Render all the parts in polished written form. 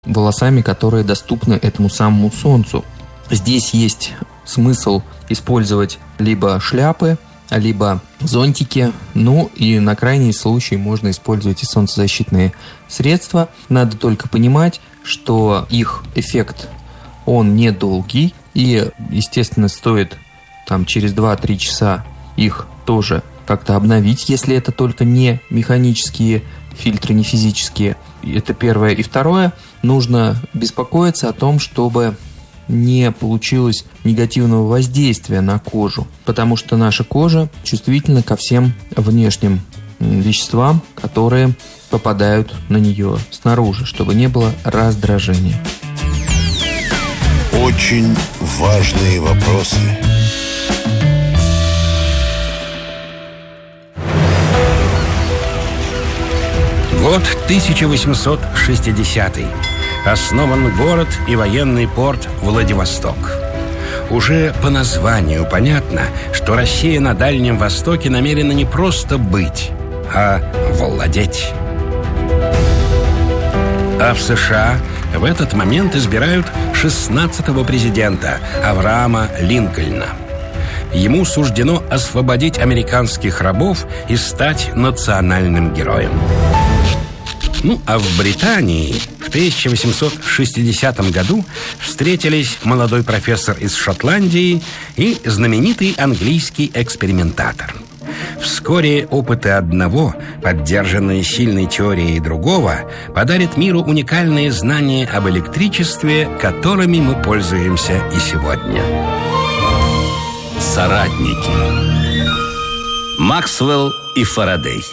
волосами, которые доступны этому самому Солнцу. Здесь есть смысл использовать либо шляпы, либо зонтики, ну и на крайний случай можно использовать и солнцезащитные средства. Надо только понимать, что их эффект, он недолгий, и, естественно, стоит там через 2-3 часа их тоже как-то обновить, если это только не механические фильтры, не физические. Это первое. И второе, нужно беспокоиться о том, чтобы не получилось негативного воздействия на кожу, потому что наша кожа чувствительна ко всем внешним веществам, которые попадают на нее снаружи, чтобы не было раздражения. Очень важные вопросы. Год 1860-й. Основан город и военный порт Владивосток. Уже по названию понятно, что Россия на Дальнем Востоке намерена не просто быть, а владеть. А в США в этот момент избирают 16-го президента Авраама Линкольна. Ему суждено освободить американских рабов и стать национальным героем. Ну, а в Британии в 1860 году встретились молодой профессор из Шотландии и знаменитый английский экспериментатор. Вскоре опыты одного, поддержанные сильной теорией другого, подарят миру уникальные знания об электричестве, которыми мы пользуемся и сегодня. Соратники. Максвелл и Фарадей.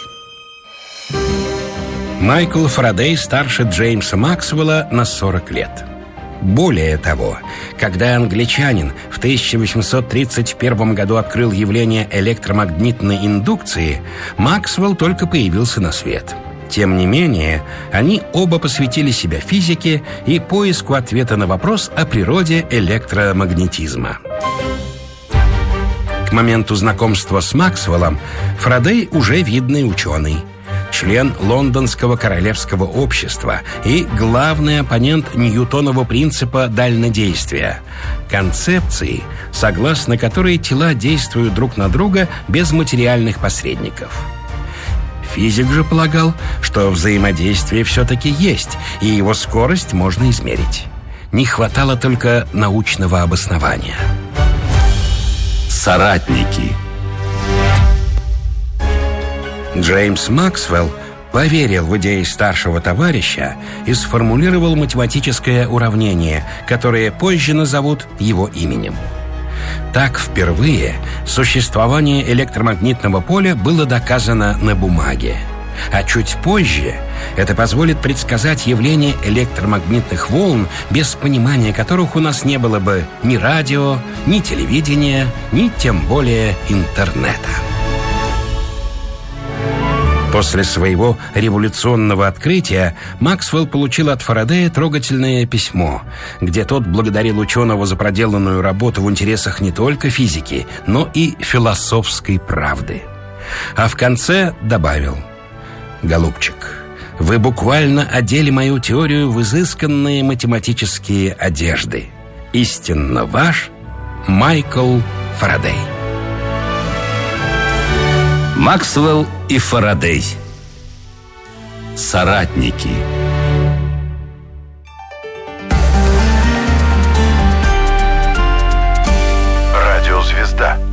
Майкл Фарадей старше Джеймса Максвелла на 40 лет. Более того, когда англичанин в 1831 году открыл явление электромагнитной индукции, Максвелл только появился на свет. Тем не менее, они оба посвятили себя физике и поиску ответа на вопрос о природе электромагнетизма. К моменту знакомства с Максвеллом Фарадей уже видный ученый, член Лондонского королевского общества и главный оппонент Ньютонова принципа дальнодействия, концепции, согласно которой тела действуют друг на друга без материальных посредников. Физик же полагал, что взаимодействие все-таки есть, и его скорость можно измерить. Не хватало только научного обоснования. Соратники. Джеймс Максвелл поверил в идеи старшего товарища и сформулировал математическое уравнение, которое позже назовут его именем. Так впервые существование электромагнитного поля было доказано на бумаге. А чуть позже это позволит предсказать явление электромагнитных волн, без понимания которых у нас не было бы ни радио, ни телевидения, ни тем более интернета. После своего революционного открытия Максвелл получил от Фарадея трогательное письмо, где тот благодарил ученого за проделанную работу в интересах не только физики, но и философской правды. А в конце добавил: «Голубчик, вы буквально одели мою теорию в изысканные математические одежды. Истинно ваш Майкл Фарадей». Максвелл и Фарадей. Соратники. Радиозвезда.